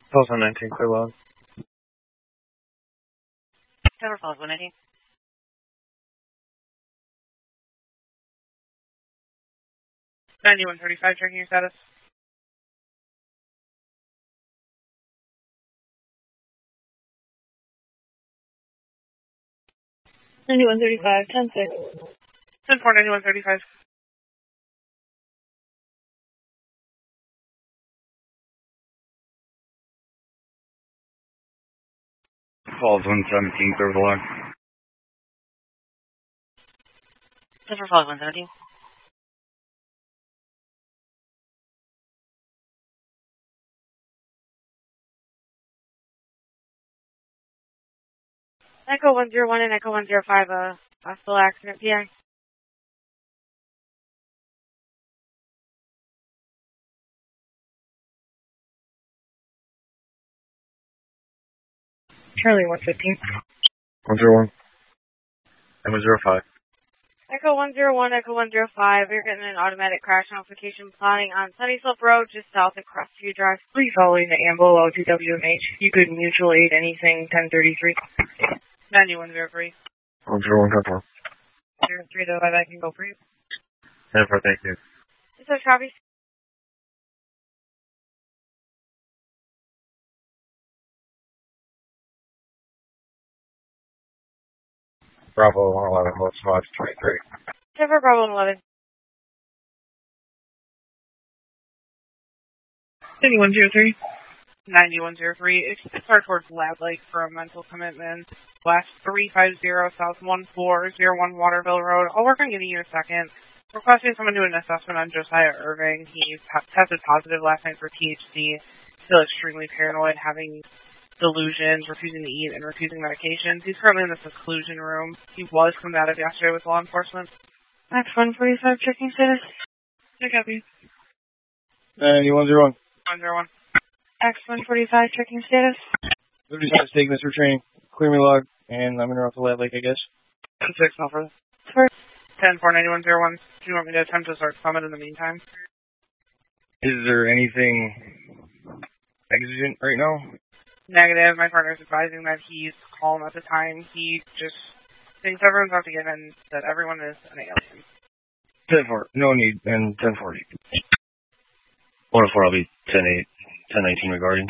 Falls 119, clear log. Denver Falls 119. $9135, checking your status. $9135, 10-6. 10-4, 9135. Falls 117, clear the log. Denver Falls 117. Echo 101 and Echo 105, hospital accident, PI. Charlie 115. 101. And 105. Echo 101, Echo 105, you're getting an automatic crash notification plotting on Sunny Slope Road, just south of Crestview Drive. Please following the AMBO LGWMH. You could mutual aid anything 1033. 9103. 101, 10-4. 03, though, I can go for you. 10-4, thank you. Is that copy? Bravo 111, Los 523. Denver Bravo 11. 9103. 9103. Start towards Lab Lake for a mental commitment. West 350 South 1401 Waterville Road. I'll work on getting you a second. Requesting someone do an assessment on Josiah Irving. He tested positive last night for THC. Still extremely paranoid, having delusions, refusing to eat, and refusing medications. He's currently in the seclusion room. He was combative yesterday with law enforcement. Max 145, checking status. I copy. 9101. 101. X145, checking status. 36, taking this for training. Clear me log, and I'm going to run to Lab Lake, I guess. 6, no further. 10-4, 9101. Do you want me to attempt to start summit in the meantime? Is there anything exigent right now? Negative. My partner's advising that he's calm at the time. He just thinks everyone's out to get in, that everyone is an alien. 10-4, no need, and 10-40. 104, I'll be 10-8, 10-19 regarding.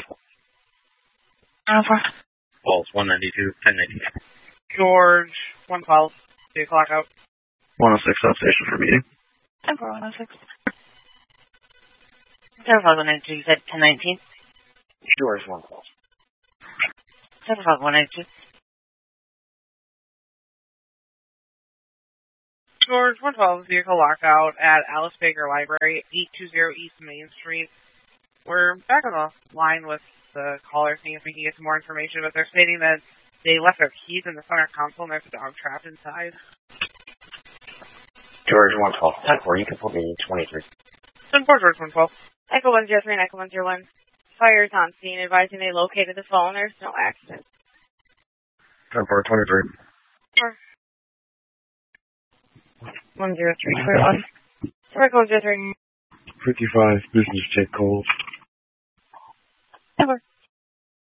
104. Falls 192, 10-19. George, 112, 3 o'clock out. 106, substation for meeting. 10-4, 106. Denver Falls 192, you said 1019? George 112. Denver Falls 192. George 112, vehicle lockout at Alice Baker Library, 820 East Main Street. We're back on the line with the caller, seeing if we can get some more information, but they're stating that they left their keys in the center console and there's a dog trapped inside. George 112. 10-4, you can put me 23. 10-4, George 112. Echo 103 and Echo 101. Fires on scene, advising they located the phone. There's no accident. 10-4, 23. 103, clear log. Echo 103. 55, business check calls. 10-4.